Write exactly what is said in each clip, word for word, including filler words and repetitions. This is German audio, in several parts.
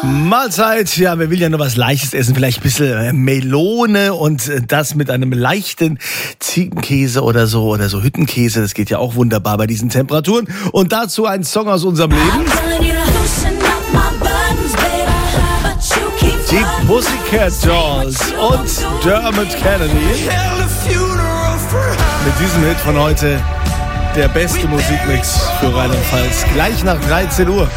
Mahlzeit, ja, wer will ja nur was Leichtes essen, vielleicht ein bisschen Melone und das mit einem leichten Ziegenkäse oder so oder so Hüttenkäse, das geht ja auch wunderbar bei diesen Temperaturen. Und dazu ein Song aus unserem Leben. Die Pussycat Dolls und Dermot Kennedy. Mit diesem Hit von heute der beste Musikmix für Rheinland-Pfalz. Gleich nach dreizehn Uhr.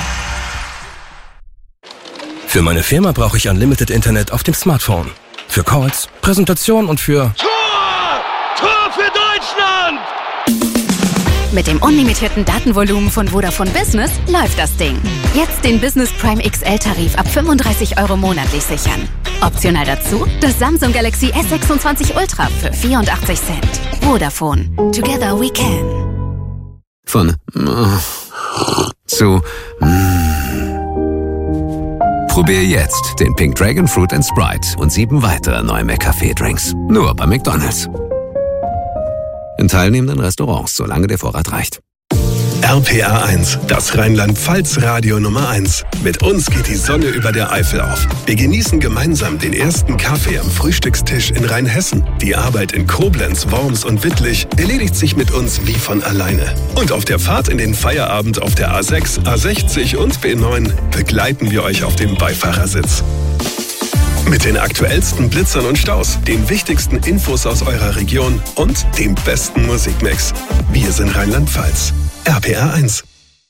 Für meine Firma brauche ich Unlimited Internet auf dem Smartphone. Für Calls, Präsentation und für... Tor! Tor für Deutschland! Mit dem unlimitierten Datenvolumen von Vodafone Business läuft das Ding. Jetzt den Business Prime X L-Tarif ab fünfunddreißig Euro monatlich sichern. Optional dazu das Samsung Galaxy S sechsundzwanzig Ultra für vierundachtzig Cent. Vodafone. Together we can. Von zu Probier jetzt den Pink Dragon Fruit and Sprite und sieben weitere neue McCafé-Drinks. Nur bei McDonald's. In teilnehmenden Restaurants, solange der Vorrat reicht. R P R eins, das Rheinland-Pfalz-Radio Nummer eins. Mit uns geht die Sonne über der Eifel auf. Wir genießen gemeinsam den ersten Kaffee am Frühstückstisch in Rheinhessen. Die Arbeit in Koblenz, Worms und Wittlich erledigt sich mit uns wie von alleine. Und auf der Fahrt in den Feierabend auf der A sechs, A sechzig und B neun begleiten wir euch auf dem Beifahrersitz. Mit den aktuellsten Blitzern und Staus, den wichtigsten Infos aus eurer Region und dem besten Musikmix. Wir sind Rheinland-Pfalz. R P R eins.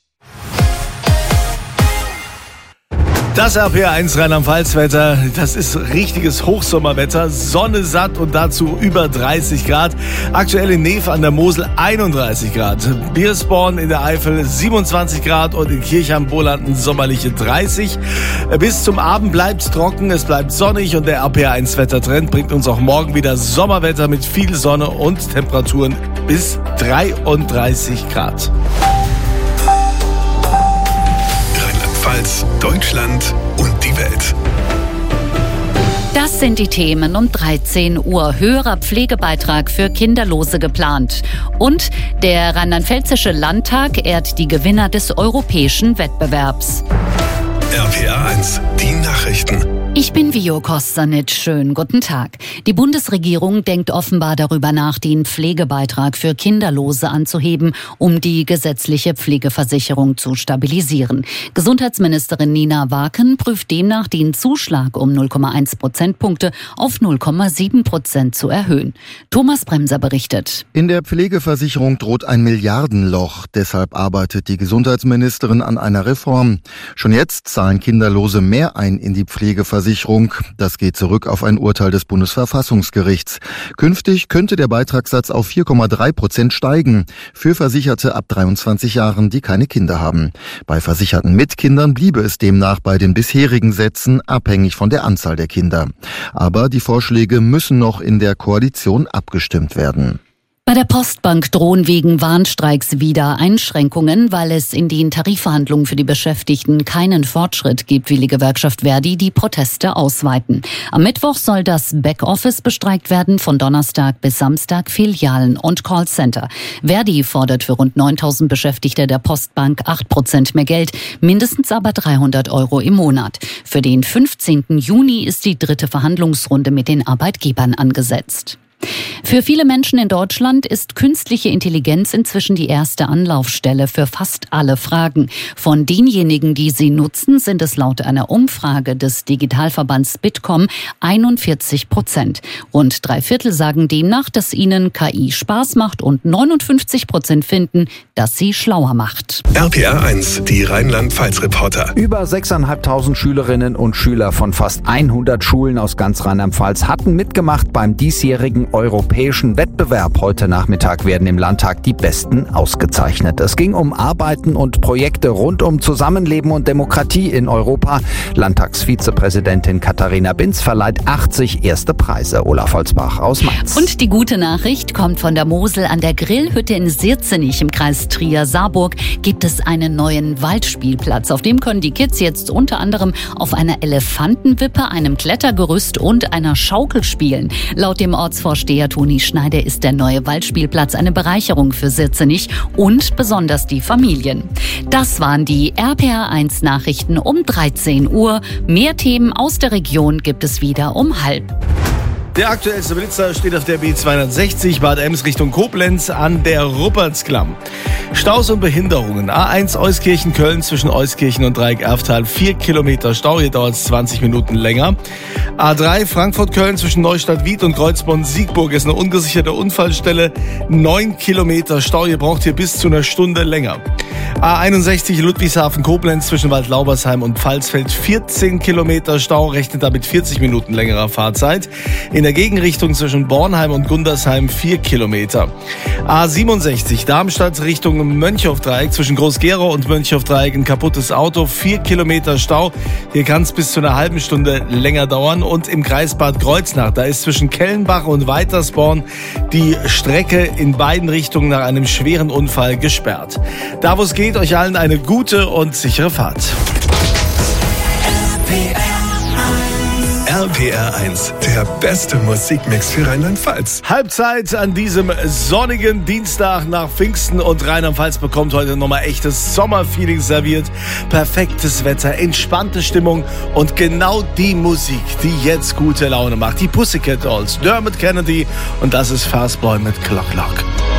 Das R P R eins Rheinland-Pfalz-Wetter, das ist richtiges Hochsommerwetter, Sonne satt und dazu über dreißig Grad. Aktuell in Neef an der Mosel einunddreißig Grad. Biersborn in der Eifel siebenundzwanzig Grad und in Kirchheim-Bolanden sommerliche dreißig. Bis zum Abend bleibt es trocken, es bleibt sonnig und der R P R eins Wettertrend bringt uns auch morgen wieder Sommerwetter mit viel Sonne und Temperaturen bis dreiunddreißig Grad. Rheinland-Pfalz, Deutschland und die Welt. Das sind die Themen um dreizehn Uhr. Höherer Pflegebeitrag für Kinderlose geplant. Und der Rheinland-Pfälzische Landtag ehrt die Gewinner des europäischen Wettbewerbs. R P R eins, die Nachrichten. Ich bin Vio Kostanic. Schönen guten Tag. Die Bundesregierung denkt offenbar darüber nach, den Pflegebeitrag für Kinderlose anzuheben, um die gesetzliche Pflegeversicherung zu stabilisieren. Gesundheitsministerin Nina Waken prüft demnach, den Zuschlag um null Komma eins Prozentpunkte auf null Komma sieben Prozent zu erhöhen. Thomas Bremser berichtet. In der Pflegeversicherung droht ein Milliardenloch. Deshalb arbeitet die Gesundheitsministerin an einer Reform. Schon jetzt zahlen Kinderlose mehr ein in die Pflegeversicherung. Das geht zurück auf ein Urteil des Bundesverfassungsgerichts. Künftig könnte der Beitragssatz auf vier Komma drei Prozent steigen. Für Versicherte ab dreiundzwanzig Jahren, die keine Kinder haben. Bei Versicherten mit Kindern bliebe es demnach bei den bisherigen Sätzen, abhängig von der Anzahl der Kinder. Aber die Vorschläge müssen noch in der Koalition abgestimmt werden. Bei der Postbank drohen wegen Warnstreiks wieder Einschränkungen, weil es in den Tarifverhandlungen für die Beschäftigten keinen Fortschritt gibt, will die Gewerkschaft Verdi die Proteste ausweiten. Am Mittwoch soll das Backoffice bestreikt werden, von Donnerstag bis Samstag Filialen und Callcenter. Verdi fordert für rund neuntausend Beschäftigte der Postbank acht Prozent mehr Geld, mindestens aber dreihundert Euro im Monat. Für den fünfzehnten Juni ist die dritte Verhandlungsrunde mit den Arbeitgebern angesetzt. Für viele Menschen in Deutschland ist künstliche Intelligenz inzwischen die erste Anlaufstelle für fast alle Fragen. Von denjenigen, die sie nutzen, sind es laut einer Umfrage des Digitalverbands Bitkom einundvierzig Prozent. Rund drei Viertel sagen demnach, dass ihnen K I Spaß macht und neunundfünfzig Prozent finden, dass sie schlauer macht. R P R eins, die Rheinland-Pfalz-Reporter. Über sechstausendfünfhundert Schülerinnen und Schüler von fast hundert Schulen aus ganz Rheinland-Pfalz hatten mitgemacht beim diesjährigen europäischen Wettbewerb. Heute Nachmittag werden im Landtag die Besten ausgezeichnet. Es ging um Arbeiten und Projekte rund um Zusammenleben und Demokratie in Europa. Landtagsvizepräsidentin Katharina Binz verleiht achtzig erste Preise. Olaf Holzbach aus Mainz. Und die gute Nachricht kommt von der Mosel. An der Grillhütte in Sirzenich im Kreis Trier-Saarburg gibt es einen neuen Waldspielplatz. Auf dem können die Kids jetzt unter anderem auf einer Elefantenwippe, einem Klettergerüst und einer Schaukel spielen. Laut dem Ortsvorsteher Toni Schneider ist der neue Waldspielplatz eine Bereicherung für Sirzenich und besonders die Familien. Das waren die R P R eins Nachrichten um dreizehn Uhr. Mehr Themen aus der Region gibt es wieder um halb. Der aktuellste Blitzer steht auf der B zweihundertsechzig Bad Ems Richtung Koblenz an der Ruppertsklamm. Staus und Behinderungen. A eins Euskirchen-Köln zwischen Euskirchen und Dreieck-Erftal. Vier Kilometer Stau, hier dauert es zwanzig Minuten länger. A drei Frankfurt-Köln zwischen Neustadt-Wied und Kreuzborn-Siegburg ist eine ungesicherte Unfallstelle. Neun Kilometer Stau, ihr braucht hier bis zu einer Stunde länger. A einundsechzig Ludwigshafen-Koblenz zwischen Waldlaubersheim und Pfalzfeld. vierzehn Kilometer Stau, rechnet damit vierzig Minuten längerer Fahrzeit. In der Gegenrichtung zwischen Bornheim und Gundersheim vier Kilometer. A siebenundsechzig Darmstadt Richtung Mönchhofdreieck zwischen Groß-Gerau und Mönchhofdreieck ein kaputtes Auto, vier Kilometer Stau. Hier kann es bis zu einer halben Stunde länger dauern. Und im Kreis Bad Kreuznach, da ist zwischen Kellenbach und Weitersborn die Strecke in beiden Richtungen nach einem schweren Unfall gesperrt. Da wo es geht, euch allen eine gute und sichere Fahrt. R P R eins, der beste Musikmix für Rheinland-Pfalz. Halbzeit an diesem sonnigen Dienstag nach Pfingsten und Rheinland-Pfalz bekommt heute nochmal echtes Sommerfeeling serviert. Perfektes Wetter, entspannte Stimmung und genau die Musik, die jetzt gute Laune macht. Die Pussycat Dolls, Dermot Kennedy und das ist Fastboy mit Clock Clock.